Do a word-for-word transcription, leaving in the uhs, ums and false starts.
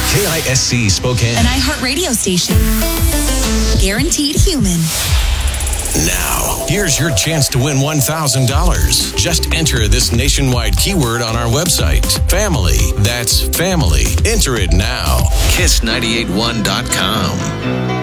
K I S C Spokane. An iHeartRadio station. Guaranteed human. Now, here's your chance to win one thousand dollars. Just enter this nationwide keyword on our website. Family. That's family. Enter it now. kiss nine eight one dot com.